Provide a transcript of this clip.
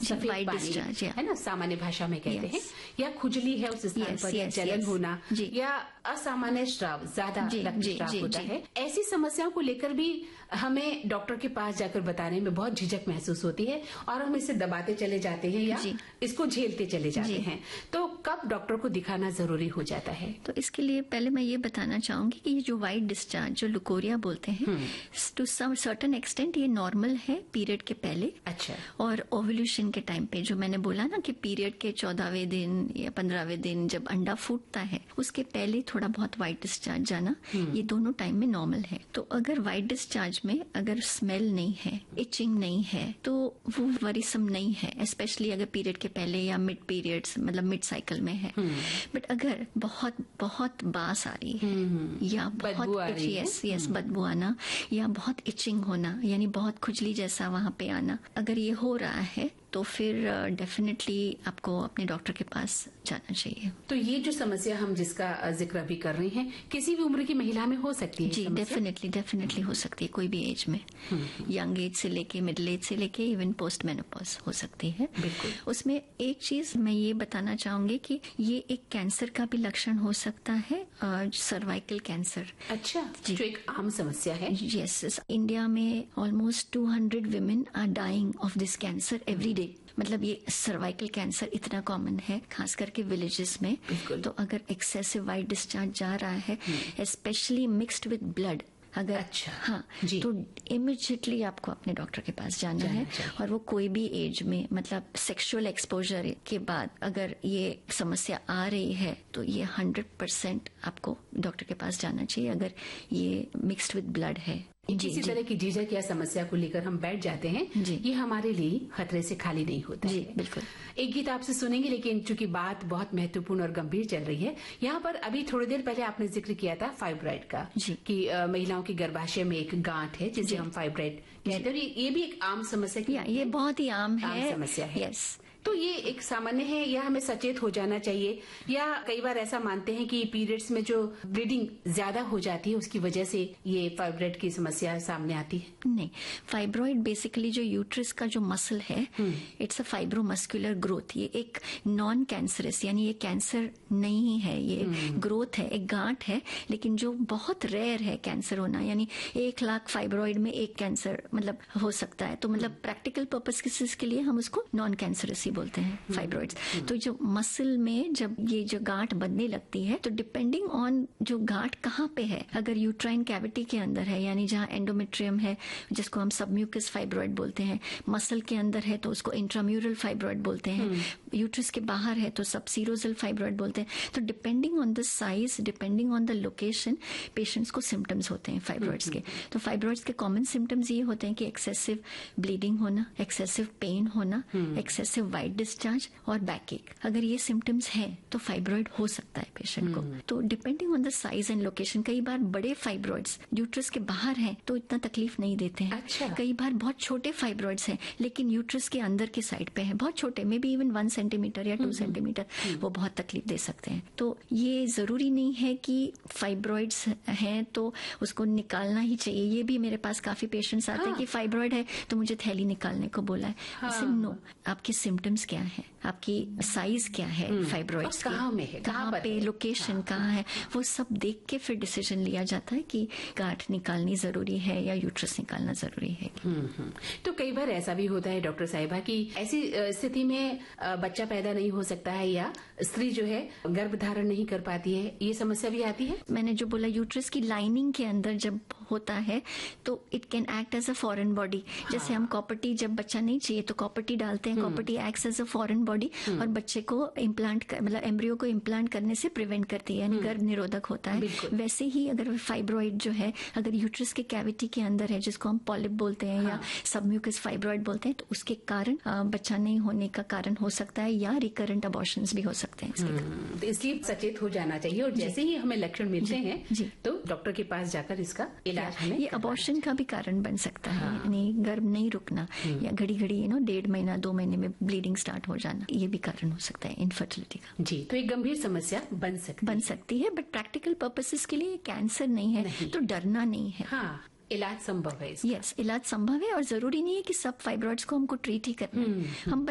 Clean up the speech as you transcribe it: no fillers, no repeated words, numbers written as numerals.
सफेद वाइट पानी डिस्चार्ज, है ना, सामान्य भाषा में कहते हैं, या खुजली है उस स्थान पर, या जलन होना, या असामान्य स्राव, ज्यादा रक्तस्राव होता है, ऐसी समस्याओं को लेकर भी हमें डॉक्टर के पास जाकर बताने में बहुत झिझक महसूस होती है और हम इसे दबाते चले जाते हैं या इसको झेलते चले जाते हैं। तो कब डॉक्टर को दिखाना जरूरी हो जाता है? तो इसके लिए पहले मैं ये बताना चाहूंगी कि ये जो वाइट डिस्चार्ज, जो लुकोरिया बोलते हैं, टू सम सर्टेन एक्सटेंट ये नॉर्मल है पीरियड के पहले। अच्छा। और ओव्यूलेशन के टाइम पे, जो मैंने बोला ना कि पीरियड के 14वें दिन या 15वें दिन जब अंडा फूटता है, उसके पहले थोड़ा बहुत व्हाइट डिस्चार्ज जाना, ये दोनों टाइम में नॉर्मल है। तो अगर व्हाइट डिस्चार्ज में अगर स्मेल नहीं है, इचिंग नहीं है, तो वो वरीसम नहीं है, स्पेशली अगर पीरियड के पहले या मिड पीरियड्स, मतलब मिड साइकिल में है। बट अगर बहुत बहुत बास आ रही है या बहुत यस बदबू आना, या बहुत इचिंग होना, यानी बहुत खुजली जैसा वहां पे आना, अगर ये हो रहा है तो फिर डेफिनेटली आपको अपने डॉक्टर के पास जाना चाहिए। तो ये जो समस्या हम जिसका जिक्र अभी कर रहे हैं, किसी भी उम्र की महिला में हो सकती है? जी, डेफिनेटली हो सकती है, कोई भी एज में, यंग एज से लेके मिडिल एज से लेके इवन पोस्ट मेनोपॉज हो सकती है। बिल्कुल। उसमें एक चीज मैं ये बताना चाहूंगी कि ये एक कैंसर का भी लक्षण हो सकता है, सर्वाइकल कैंसर। अच्छा, जो एक आम समस्या है। यस, इंडिया में almost 200 women are dying of this cancer every day. मतलब ये सर्वाइकल कैंसर इतना कॉमन है, खास करके विलेजेस में। तो अगर एक्सेसिव वाइट डिस्चार्ज जा रहा है, स्पेशली मिक्स्ड विद ब्लड, अगर तो इमीडिएटली आपको अपने डॉक्टर के पास जाना है। और वो कोई भी एज में, मतलब सेक्सुअल एक्सपोजर के बाद अगर ये समस्या आ रही है, तो ये 100% आपको डॉक्टर के पास जाना चाहिए अगर ये मिक्स्ड विद ब्लड है। किसी तरह की झिझक या समस्या को लेकर हम बैठ जाते हैं, ये हमारे लिए खतरे से खाली नहीं होता है। बिल्कुल। एक गीत आपसे सुनेंगे, लेकिन चूंकि बात बहुत महत्वपूर्ण और गंभीर चल रही है, यहाँ पर अभी थोड़ी देर पहले आपने जिक्र किया था फाइब्रॉइड का, कि महिलाओं की गर्भाशय में एक गांठ है जिसे हम फाइब्रॉइड कहते हैं। ये भी एक आम समस्या, ये बहुत ही आम समस्या है। यस। तो ये एक सामान्य है या हमें सचेत हो जाना चाहिए, या कई बार ऐसा मानते हैं कि पीरियड्स में जो ब्लीडिंग ज्यादा हो जाती है उसकी वजह से ये फाइब्रॉइड की समस्या सामने आती है? नहीं, फाइब्रॉइड बेसिकली जो यूट्रस का जो मसल है, इट्स अ फाइब्रोमस्कुलर ग्रोथ। ये एक नॉन कैंसरस, यानी ये कैंसर नहीं है, ये ग्रोथ है, एक गांठ है, लेकिन जो बहुत रेयर है कैंसर होना, यानी 1 लाख फाइब्रॉइड में एक कैंसर मतलब हो सकता है। तो मतलब प्रैक्टिकल पर्पस के लिए हम उसको नॉन कैंसरस बोलते हैं फाइब्रॉइड्स। तो जो मसल में जब ये जो गांठ बनने लगती है, तो डिपेंडिंग ऑन जो गांठ कहाँ पे है, अगर यूट्राइन कैविटी के अंदर है, यानी जहाँ एंडोमेट्रियम है जिसको हम सबम्यूकस फाइब्रॉइड बोलते हैं, मसल के अंदर है तो उसको इंट्राम्यूरल फाइब्रॉइड बोलते हैं, यूट्रस के बाहर है तो सबसीरोजल फाइब्रॉइड बोलते हैं। तो depending on the size, depending on the location, patients को सिम्टम्स होते हैं फाइब्रॉइड्स के। तो फाइब्रॉइड्स के कॉमन सिम्टम्स ये होते हैं कि एक्सेसिव ब्लीडिंग होना, एक्सेसिव पेन होना, एक्सेसिव वाइट डिस्चार्ज और बैक एक। अगर ये सिम्टम्स हैं तो फाइब्रॉइड हो सकता है पेशेंट को। तो depending on the size and location, कई बार बड़े फाइब्रॉइड्स यूट्रस के बाहर हैं तो इतना तकलीफ नहीं देते हैं। अच्छा। कई बार बहुत छोटे फाइब्रॉइड्स हैं लेकिन यूट्रस के अंदर के साइड पे हैं, बहुत छोटे, मे बी इवन 1 सेंटीमीटर या 2 सेंटीमीटर, वो बहुत तकलीफ दे सकते हैं। तो ये जरूरी नहीं है कि फाइब्रॉइड्स हैं तो उसको निकालना ही चाहिए। ये भी मेरे पास काफी पेशेंट्स आते हैं कि फाइब्रॉइड है तो मुझे थैली निकालने को बोला है। नो, आपके सिम्टम्स क्या है, आपकी साइज क्या है, फाइब्रॉइड्स कहाँ में है, कहाँ पे, लोकेशन कहाँ है, वो सब देख के फिर डिसीजन लिया जाता है कि गांठ निकालनी जरूरी है या यूट्रस निकालना जरूरी है। तो कई बार ऐसा भी होता है डॉक्टर साहिबा कि ऐसी स्थिति में बच्चा पैदा नहीं हो सकता है या स्त्री जो है गर्भ धारण नहीं कर पाती है, ये समस्या भी आती है। मैंने जो बोला, यूट्रस की लाइनिंग के अंदर जब होता है तो it can act as a foreign body. जैसे हम कॉपर्टी, जब बच्चा नहीं चाहिए तो कॉपर्टी डालते हैं, copper T acts as a foreign body और बच्चे को इम्प्लांट, मतलब एम्ब्रियो को इम्प्लांट करने से प्रिवेंट करती है, यानी गर्भ निरोधक होता है। वैसे ही अगर फाइब्रॉइड जो है अगर यूट्रस के कैविटी के अंदर है, जिसको हम पॉलिप बोलते हैं या सबम्यूकस फाइब्रॉइड बोलते हैं, तो उसके कारण बच्चा नहीं होने का कारण हो सकता है या रिकरेंट अबॉर्शंस भी हो सकते हैं इसके। तो इसलिए सचेत हो जाना चाहिए और जैसे ही हमें लक्षण मिलते हैं तो डॉक्टर के पास जाकर इसका इलाज हमें, ये अबॉर्शन का भी कारण बन सकता है, यानी गर्भ नहीं रुकना या घड़ी घड़ी 1.5 महीना 2 महीने में ब्लीडिंग स्टार्ट हो जाना, ये भी कारण हो सकता है इनफर्टिलिटी का। जी, तो एक गंभीर समस्या बन सकती है, बट प्रैक्टिकल पर्पसेस के लिए कैंसर नहीं है, तो डरना नहीं है। हाँ, इलाज संभव है। यस, इलाज संभव है और जरूरी नहीं है कि सब फाइब्रॉइड्स को हमको ट्रीट ही करना है। हम